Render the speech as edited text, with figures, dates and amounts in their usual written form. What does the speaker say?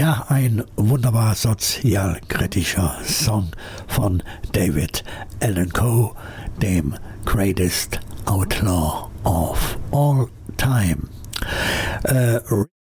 Ja, ein wunderbar sozialkritischer Song von David Allan Coe, dem Greatest Outlaw of All Time.